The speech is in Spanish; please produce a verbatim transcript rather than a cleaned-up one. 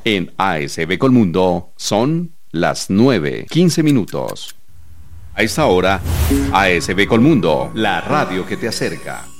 En A S B Colmundo son las nueve, quince minutos. A esta hora, A S B Colmundo, la radio que te acerca.